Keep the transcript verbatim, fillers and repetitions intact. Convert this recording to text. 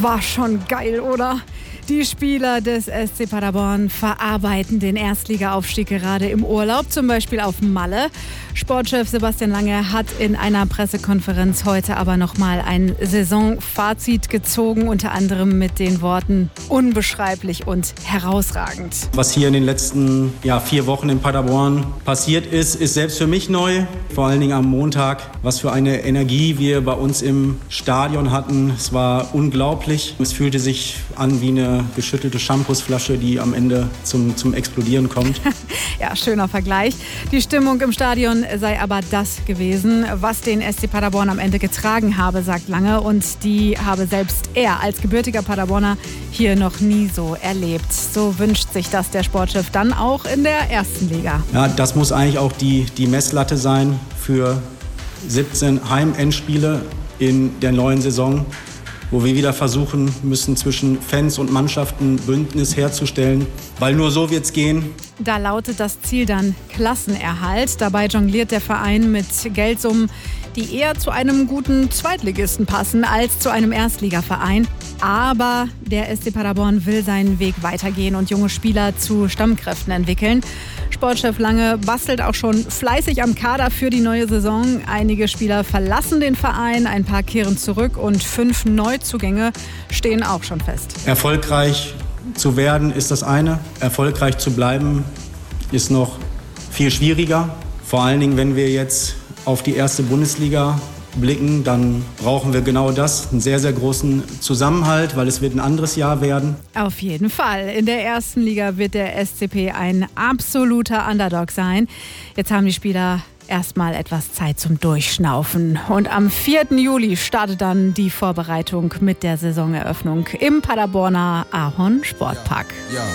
War schon geil, oder? Die Spieler des S C Paderborn verarbeiten den Erstligaaufstieg gerade im Urlaub, zum Beispiel auf Malle. Sportchef Sebastian Lange hat in einer Pressekonferenz heute aber nochmal ein Saisonfazit gezogen, unter anderem mit den Worten unbeschreiblich und herausragend. Was hier in den letzten ja, vier Wochen in Paderborn passiert ist, ist selbst für mich neu. Vor allen Dingen am Montag, was für eine Energie wir bei uns im Stadion hatten. Es war unglaublich. Es fühlte sich an wie eine geschüttelte Shampoosflasche, die am Ende zum, zum Explodieren kommt. Ja, schöner Vergleich. Die Stimmung im Stadion sei aber das gewesen, was den S C Paderborn am Ende getragen habe, sagt Lange. Und die habe selbst er als gebürtiger Paderborner hier noch nie so erlebt. So wünscht sich das der Sportchef dann auch in der ersten Liga. Ja, das muss eigentlich auch die, die Messlatte sein für siebzehn Heim-Endspiele in der neuen Saison, wo wir wieder versuchen müssen, zwischen Fans und Mannschaften Bündnis herzustellen, weil nur so wird's gehen. Da lautet das Ziel dann Klassenerhalt. Dabei jongliert der Verein mit Geldsummen, die eher zu einem guten Zweitligisten passen als zu einem Erstligaverein. Aber der S C Paderborn will seinen Weg weitergehen und junge Spieler zu Stammkräften entwickeln. Sportchef Lange bastelt auch schon fleißig am Kader für die neue Saison. Einige Spieler verlassen den Verein, ein paar kehren zurück und fünf Neuzugänge stehen auch schon fest. Erfolgreich zu werden ist das eine, erfolgreich zu bleiben ist noch viel schwieriger. Vor allen Dingen, wenn wir jetzt auf die erste Bundesliga blicken, dann brauchen wir genau das, einen sehr, sehr großen Zusammenhalt, weil es wird ein anderes Jahr werden. Auf jeden Fall. In der ersten Liga wird der S C P ein absoluter Underdog sein. Jetzt haben die Spieler erstmal etwas Zeit zum Durchschnaufen. Und am vierten Juli startet dann die Vorbereitung mit der Saisoneröffnung im Paderborner Ahorn Sportpark. Ja. Ja.